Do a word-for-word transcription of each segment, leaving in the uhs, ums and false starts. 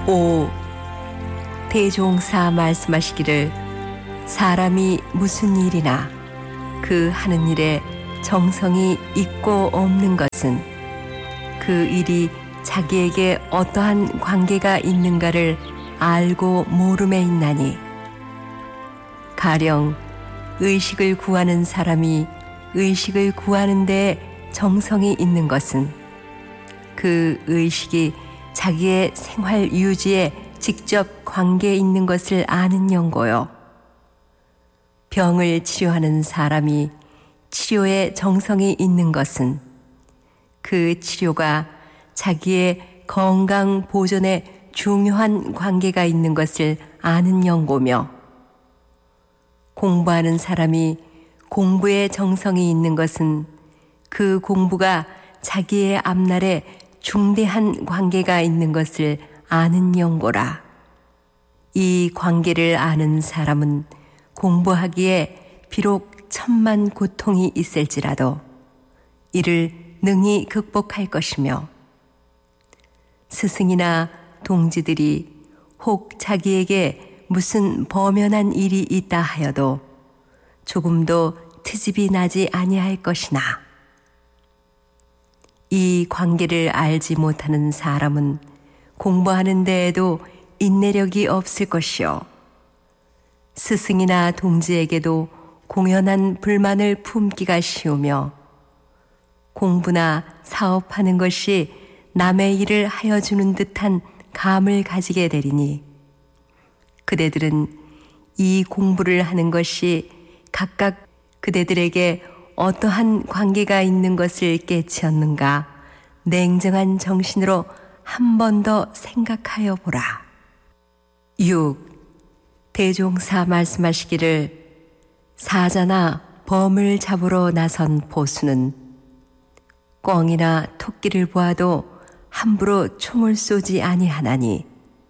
오. 대종사 말씀하시기를 사람이 무슨 일이나 그 하는 일에 정성이 있고 없는 것은 그 일이 자기에게 어떠한 관계가 있는가를 알고 모름에 있나니, 가령 의식을 구하는 사람이 의식을 구하는 데에 정성이 있는 것은 그 의식이 자기의 생활 유지에 직접 관계에 있는 것을 아는 연고요. 병을 치료하는 사람이 치료에 정성이 있는 것은 그 치료가 자기의 건강 보존에 중요한 관계가 있는 것을 아는 연고며, 공부하는 사람이 공부에 정성이 있는 것은 그 공부가 자기의 앞날에 중대한 관계가 있는 것을 아는 연고라. 이 관계를 아는 사람은 공부하기에 비록 천만 고통이 있을지라도 이를 능히 극복할 것이며, 스승이나 동지들이 혹 자기에게 무슨 범연한 일이 있다 하여도 조금도 트집이 나지 아니할 것이나, 이 관계를 알지 못하는 사람은 공부하는 데에도 인내력이 없을 것이요, 스승이나 동지에게도 공연한 불만을 품기가 쉬우며, 공부나 사업하는 것이 남의 일을 하여주는 듯한 감을 가지게 되리니, 그대들은 이 공부를 하는 것이 각각 그대들에게 어떠한 관계가 있는 것을 깨치었는가 냉정한 정신으로 한 번 더 생각하여 보라. 육. 대종사 말씀하시기를 사자나 범을 잡으러 나선 보수는 꿩이나 토끼를 보아도 함부로 총을 쏘지 아니하나니,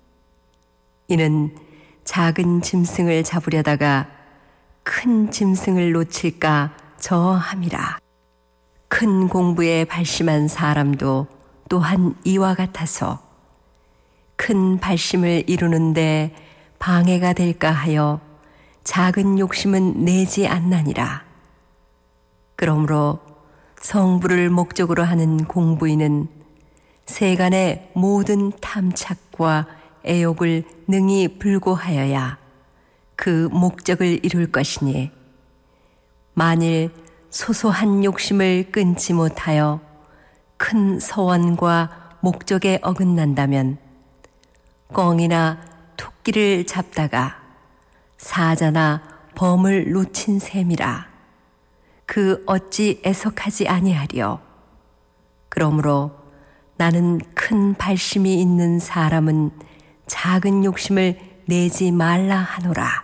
이는 작은 짐승을 잡으려다가 큰 짐승을 놓칠까 저함이라. 큰 공부에 발심한 사람도 또한 이와 같아서 큰 발심을 이루는데 방해가 될까 하여 작은 욕심은 내지 않나니라. 그러므로 성부를 목적으로 하는 공부인은 세간의 모든 탐착과 애욕을 능히 불고하여야 그 목적을 이룰 것이니, 만일 소소한 욕심을 끊지 못하여 큰 서원과 목적에 어긋난다면 꿩이나 토끼를 잡다가 사자나 범을 놓친 셈이라. 그 어찌 애석하지 아니하리요. 그러므로 나는 큰 발심이 있는 사람은 작은 욕심을 내지 말라 하노라.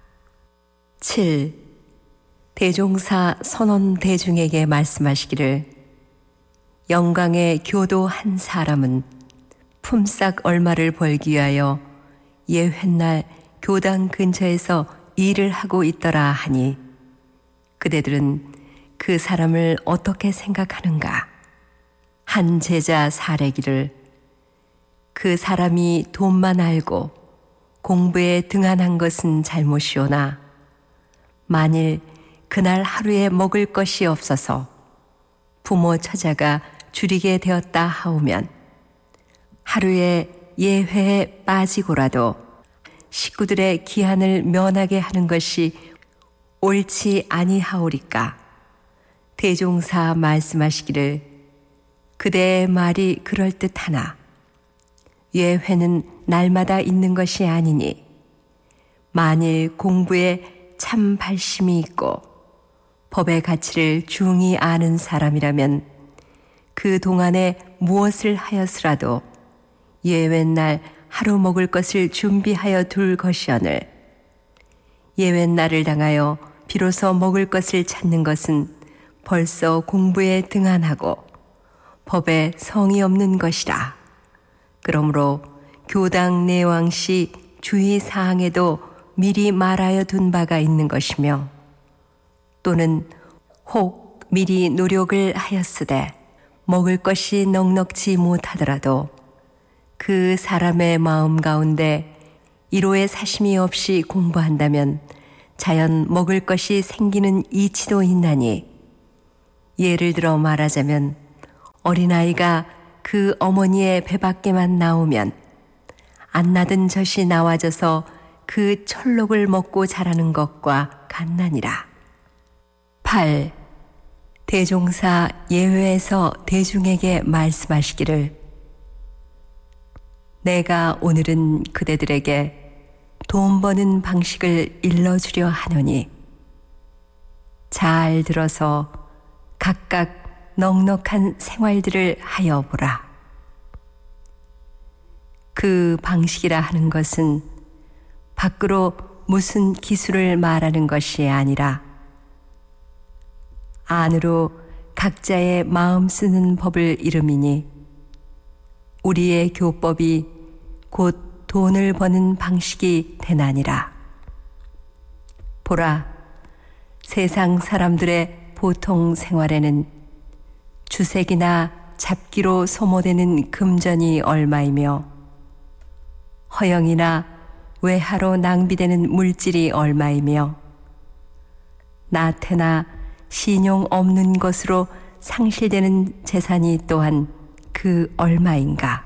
칠. 대종사 선원 대중에게 말씀하시기를 영광의 교도 한 사람은 품삯 얼마를 벌기 위하여 예회날 교당 근처에서 일을 하고 있더라 하니, 그대들은 그 사람을 어떻게 생각하는가? 한 제자 사례기를 그 사람이 돈만 알고 공부에 등한한 것은 잘못이오나, 만일 그날 하루에 먹을 것이 없어서 부모 처자가 줄이게 되었다 하오면 하루에 예회에 빠지고라도 식구들의 기한을 면하게 하는 것이 옳지 아니하오리까? 대종사 말씀하시기를 그대의 말이 그럴듯하나 예회는 날마다 있는 것이 아니니, 만일 공부에 참 발심이 있고 법의 가치를 중히 아는 사람이라면 그 동안에 무엇을 하였으라도 예외날 하루 먹을 것을 준비하여 둘 것이오늘, 예외날을 당하여 비로소 먹을 것을 찾는 것은 벌써 공부에 등한하고 법에 성이 없는 것이라. 그러므로 교당 내왕시 주의사항에도 미리 말하여 둔 바가 있는 것이며, 또는 혹 미리 노력을 하였으되 먹을 것이 넉넉지 못하더라도 그 사람의 마음 가운데 이로의 사심이 없이 공부한다면 자연 먹을 것이 생기는 이치도 있나니, 예를 들어 말하자면 어린아이가 그 어머니의 배 밖에만 나오면 안 낳은 젖이 나와져서 그 철록을 먹고 자라는 것과 같나니라. 팔. 대종사 예외에서 대중에게 말씀하시기를, 내가 오늘은 그대들에게 돈 버는 방식을 일러주려 하노니 잘 들어서 각각 넉넉한 생활들을 하여 보라. 그 방식이라 하는 것은 밖으로 무슨 기술을 말하는 것이 아니라 안으로 각자의 마음 쓰는 법을 이름이니, 우리의 교법이 곧 돈을 버는 방식이 되나니라. 보라, 세상 사람들의 보통 생활에는 주색이나 잡기로 소모되는 금전이 얼마이며 허영이나 외화로 낭비되는 물질이 얼마이며 나태나 신용 없는 것으로 상실되는 재산이 또한 그 얼마인가.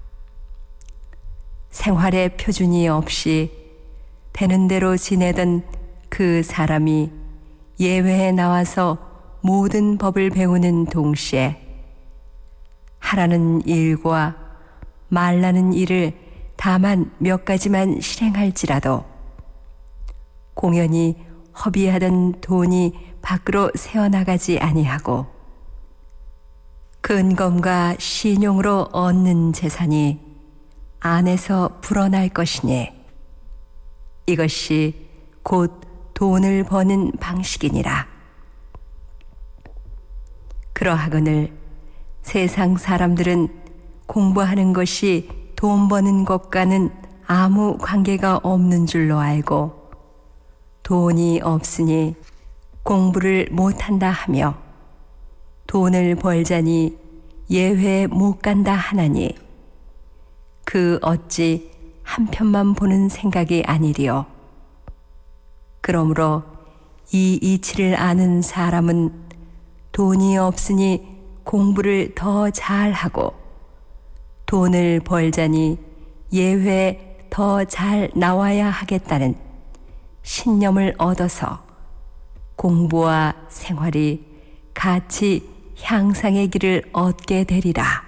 생활의 표준이 없이 되는 대로 지내던 그 사람이 예외에 나와서 모든 법을 배우는 동시에 하라는 일과 말라는 일을 다만 몇 가지만 실행할지라도 공연히 허비하던 돈이 밖으로 새어나가지 아니하고 근검과 신용으로 얻는 재산이 안에서 불어날 것이니, 이것이 곧 돈을 버는 방식이니라. 그러하거늘 세상 사람들은 공부하는 것이 돈 버는 것과는 아무 관계가 없는 줄로 알고 돈이 없으니 공부를 못한다 하며 돈을 벌자니 예회에 못 간다 하나니, 그 어찌 한편만 보는 생각이 아니리요. 그러므로 이 이치를 아는 사람은 돈이 없으니 공부를 더 잘하고 돈을 벌자니 예회에 더 잘 나와야 하겠다는 신념을 얻어서 공부와 생활이 같이 향상의 길을 얻게 되리라.